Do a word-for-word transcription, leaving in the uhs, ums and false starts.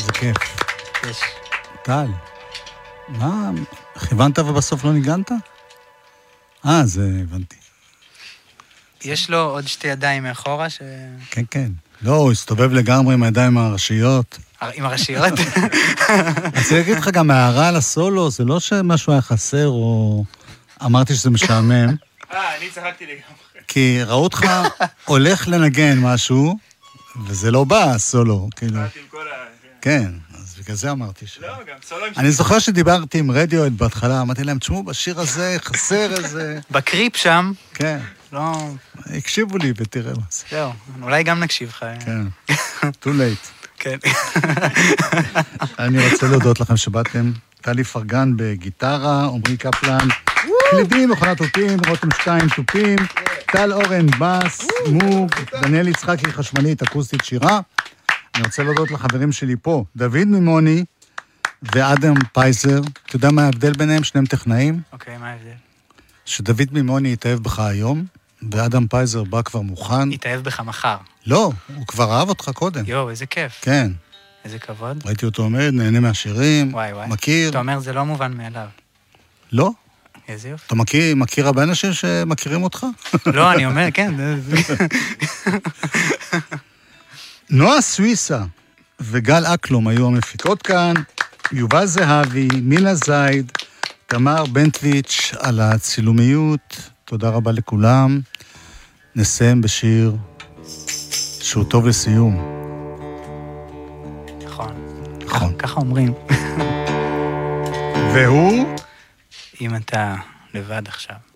זה כיף. יש. טל, מה, כיוונת ובסוף לא ניגנת? אה, זה הבנתי. יש לו עוד שתי ידיים מאחורה ש... כן, כן. לא, הוא הסתובב לגמרי עם הידיים הראשיות. עם הראשיות? אז אני אגיד לך גם הערה על הסולו, זה לא שמשהו היה חסר, או אמרתי שזה משעמם. אה, אני צחקתי לגמרי. כי ראו אותך הולך לנגן משהו, וזה לא בא, הסולו, כאילו. כן, אז בגלל זה אמרתי ש... לא, גם סולו... אני זוכר שדיברתי עם רדיואד בהתחלה, אמרתי להם, תשמעו, בשיר הזה חסר איזה... בקריפ שם. כן. לא... הקשיבו לי ותראה מה זה. זהו, אולי גם נקשיב לך. כן, too late. כן. אני רוצה להודות לכם שבאתם. טלי פרגן בגיטרה, עמרי קפלן, קלידים, מכונת תופים, רותם שתיים תופים, טל אורן בס, מוג, דניאל יצחקי חשמלית, אקוסטית שירה. אני רוצה להודות לחברים שלי פה, דוד מימוני ואדם פייזר. אתה יודע מה ההבדל ביניהם? שניהם טכנאים. אוקיי, מה ההבדל? שדוד מימוני יתאהב בך היום, ואדם פייזר בא כבר מוכן. יתאהב בך מחר. לא, הוא כבר אהב אותך קודם. יו, איזה כיף. כן. איזה כבוד. ראיתי אותו עומד, נהנה מהשירים, וואי, וואי. מכיר. אתה אומר, זה לא מובן מאליו. לא? איזה יופי. אתה מכיר, מכיר הרבה אנשים שמכירים אותך? לא, אני אומר, כן. נועה סוויסה וגל אקלום היו המפיקות כאן, יובל זהבי, מילה זייד, תמר בנטוויץ' על הצילומיות, תודה רבה לכולם. נסיים בשיר שהוא טוב לסיום. נכון. נכון. ככה אומרים. והוא? אם אתה לבד עכשיו.